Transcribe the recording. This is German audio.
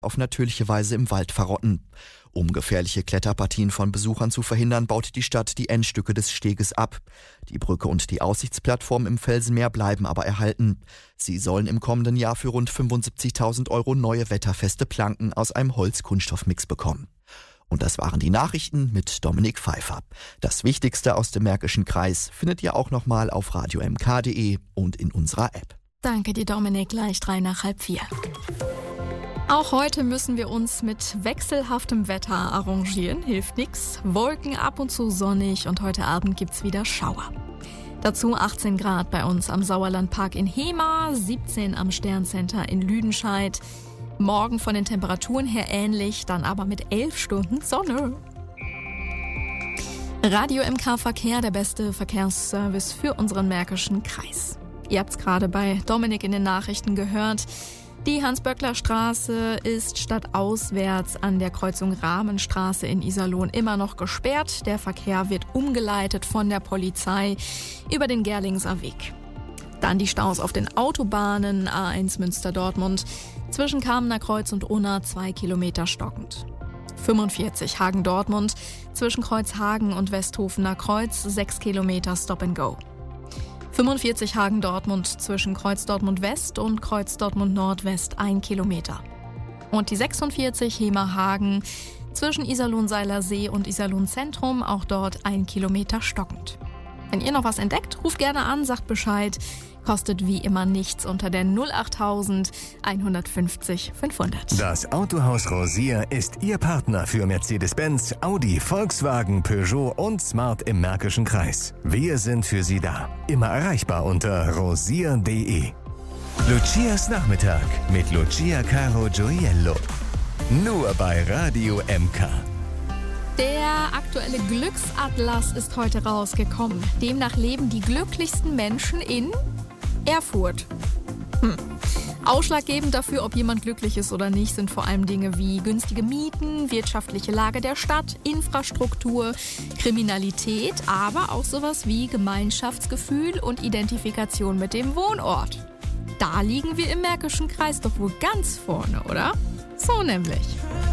auf natürliche Weise im Wald verrotten. Um gefährliche Kletterpartien von Besuchern zu verhindern, baut die Stadt die Endstücke des Steges ab. Die Brücke und die Aussichtsplattform im Felsenmeer bleiben aber erhalten. Sie sollen im kommenden Jahr für rund 75.000 € neue wetterfeste Planken aus einem Holz-Kunststoff-Mix bekommen. Und das waren die Nachrichten mit Dominik Pfeiffer. Das Wichtigste aus dem Märkischen Kreis findet ihr auch nochmal auf radiomk.de und in unserer App. Danke dir, Dominik. Gleich 3:03. Auch heute müssen wir uns mit wechselhaftem Wetter arrangieren. Hilft nix. Wolken, ab und zu sonnig und heute Abend gibt's wieder Schauer. Dazu 18 Grad bei uns am Sauerlandpark in Hemer, 17 am Sterncenter in Lüdenscheid. Morgen von den Temperaturen her ähnlich, dann aber mit 11 Stunden Sonne. Radio MK Verkehr, der beste Verkehrsservice für unseren Märkischen Kreis. Ihr habt's gerade bei Dominik in den Nachrichten gehört. Die Hans-Böckler-Straße ist stadtauswärts an der Kreuzung Rahmenstraße in Iserlohn immer noch gesperrt. Der Verkehr wird umgeleitet von der Polizei über den Gerlingser Weg. Dann die Staus auf den Autobahnen A1 Münster-Dortmund zwischen Kamener Kreuz und Unna 2 Kilometer stockend. 45 Hagen-Dortmund zwischen Kreuzhagen und Westhofener Kreuz 6 Kilometer Stop and Go. 45 Hagen-Dortmund zwischen Kreuz Dortmund West und Kreuz Dortmund Nordwest 1 Kilometer. Und die 46 Hemer-Hagen zwischen Iserlohn-Seiler See und Iserlohn Zentrum, auch dort 1 Kilometer stockend. Wenn ihr noch was entdeckt, ruft gerne an, sagt Bescheid. Kostet wie immer nichts unter der 08000 150 500. Das Autohaus Rosier ist Ihr Partner für Mercedes-Benz, Audi, Volkswagen, Peugeot und Smart im Märkischen Kreis. Wir sind für Sie da. Immer erreichbar unter rosier.de. Lucias Nachmittag mit Lucia Caro Gioiello. Nur bei Radio MK. Der aktuelle Glücksatlas ist heute rausgekommen. Demnach leben die glücklichsten Menschen in Erfurt. Ausschlaggebend dafür, ob jemand glücklich ist oder nicht, sind vor allem Dinge wie günstige Mieten, wirtschaftliche Lage der Stadt, Infrastruktur, Kriminalität, aber auch sowas wie Gemeinschaftsgefühl und Identifikation mit dem Wohnort. Da liegen wir im Märkischen Kreis doch wohl ganz vorne, oder? So nämlich.